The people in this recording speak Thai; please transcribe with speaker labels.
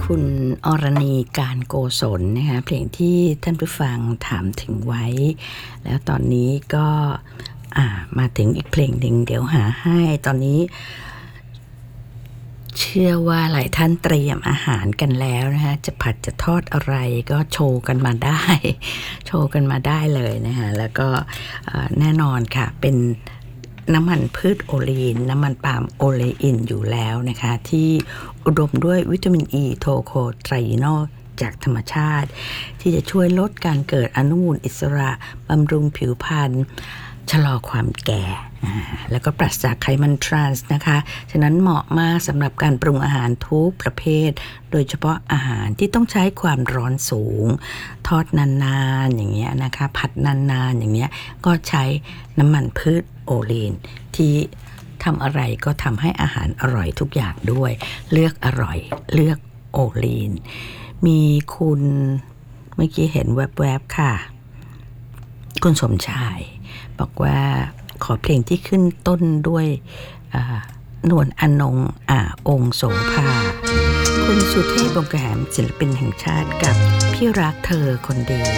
Speaker 1: คุณอรณีการโกศลนะคะเพลงที่ท่านผู้ฟังถามถึงไว้แล้วตอนนี้ก็มาถึงอีกเพลงหนึ่งเดี๋ยวหาให้ตอนนี้เชื่อว่าหลายท่านเตรียมอาหารกันแล้วนะคะจะผัดจะทอดอะไรก็โชว์กันมาได้เลยนะคะแล้วก็แน่นอนค่ะเป็นน้ำมันพืชโอลีนน้ำมันปาล์มโอเลอินอยู่แล้วนะคะที่อุดมด้วยวิตามินอีโทโคไทรโนอลจากธรรมชาติที่จะช่วยลดการเกิดอนุมูลอิสระบำรุงผิวพรรณชะลอความแก่แล้วก็ปราศจากไขมันทรานส์นะคะฉะนั้นเหมาะมากสำหรับการปรุงอาหารทุกประเภทโดยเฉพาะอาหารที่ต้องใช้ความร้อนสูงทอดนานๆอย่างเงี้ยนะคะผัดนานๆอย่างเงี้ยก็ใช้น้ำมันพืชโอลีนที่ทำอะไรก็ทำให้อาหารอร่อยทุกอย่างด้วยเลือกอร่อยเลือกโอลีนมีคุณเมื่อกี้เห็นแวบๆค่ะคุณสมชายบอกว่าขอเพลงที่ขึ้นต้นด้วยนวลอนงองค์โสภาคุณสุเทพ วงศ์แหมศิลปินแห่งชาติกับพี่รักเธอคนเดียว